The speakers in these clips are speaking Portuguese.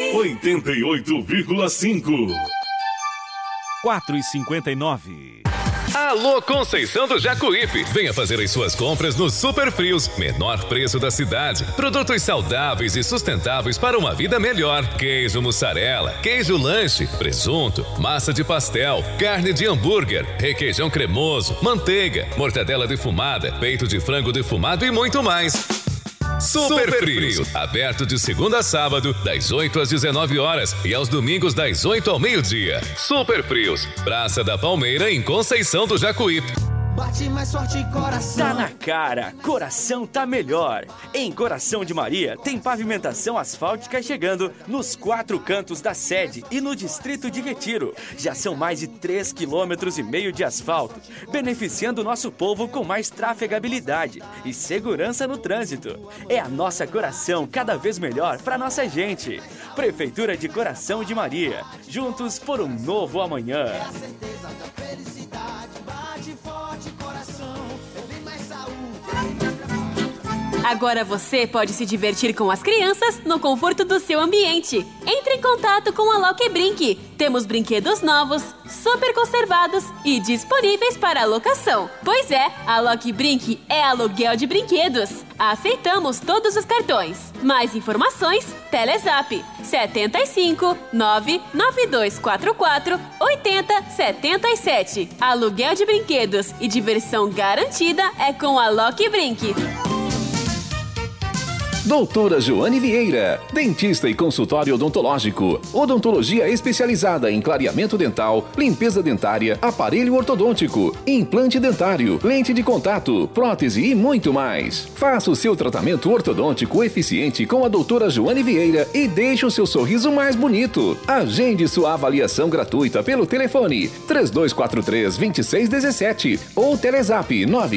88,5. 4,59. Alô Conceição do Jacuípe, venha fazer as suas compras no Super Frios, menor preço da cidade, produtos saudáveis e sustentáveis para uma vida melhor, queijo mussarela, queijo lanche, presunto, massa de pastel, carne de hambúrguer, requeijão cremoso, manteiga, mortadela defumada, peito de frango defumado e muito mais. Super Frios, aberto de segunda a sábado, das 8 às 19 horas e aos domingos das 8 ao meio-dia. Super Frios, Praça da Palmeira, em Conceição do Jacuípe. Bate mais forte coração. Tá na cara, Coração tá melhor. Em Coração de Maria tem pavimentação asfáltica chegando nos 4 cantos da sede e no distrito de Retiro. Já são mais de 3,5 km de asfalto, beneficiando o nosso povo com mais trafegabilidade e segurança no trânsito. É a nossa Coração cada vez melhor pra nossa gente. Prefeitura de Coração de Maria, juntos por um novo amanhã. É a certeza da felicidade. Bate forte coração, é bem mais saúde. Agora você pode se divertir com as crianças no conforto do seu ambiente. Entre em contato com a Loki Brinque. Temos brinquedos novos, super conservados e disponíveis para alocação. Pois é, a Loki Brinque é aluguel de brinquedos. Aceitamos todos os cartões. Mais informações, Telezap 75 99244 8077. Aluguel de brinquedos e diversão garantida é com a Loki Brinque. Doutora Joane Vieira, dentista e consultório odontológico. Odontologia especializada em clareamento dental, limpeza dentária, aparelho ortodôntico, implante dentário, lente de contato, prótese e muito mais. Faça o seu tratamento ortodôntico eficiente com a doutora Joane Vieira e deixe o seu sorriso mais bonito. Agende sua avaliação gratuita pelo telefone 3243-2617 ou Telezap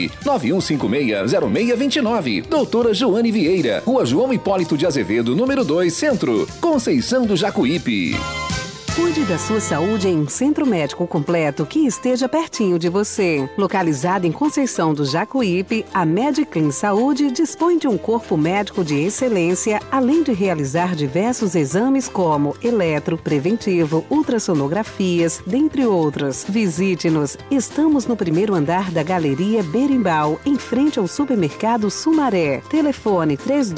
991560629. Doutora Joane Vieira, Rua João Hipólito de Azevedo, número 2, Centro, Conceição do Jacuípe. Cuide da sua saúde em um centro médico completo que esteja pertinho de você. Localizada em Conceição do Jacuípe, a Mediclin Saúde dispõe de um corpo médico de excelência, além de realizar diversos exames como eletro, preventivo, ultrassonografias, dentre outros. Visite-nos. Estamos no primeiro andar da Galeria Berimbau, em frente ao supermercado Sumaré. Telefone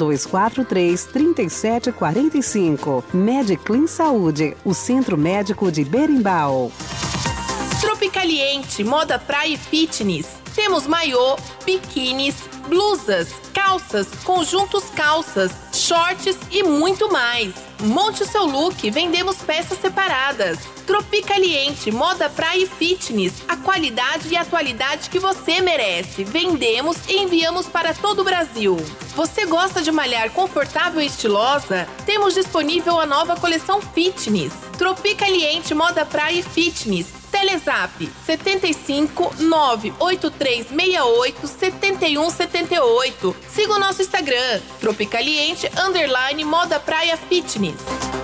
3243-3745. Mediclin Saúde, o Centro Médico de Berimbau. Tropicaliente, moda praia e fitness. Temos maiô, biquínis, blusas, calças, conjuntos calças, shorts e muito mais. Monte o seu look, vendemos peças separadas. Tropicaliente, moda praia e fitness. A qualidade e a atualidade que você merece. Vendemos e enviamos para todo o Brasil. Você gosta de malhar confortável e estilosa? Temos disponível a nova coleção fitness. Tropicaliente, moda praia e fitness. Telezap 75 98368 7178. Siga o nosso Instagram, Tropicaliente _moda praia fitness.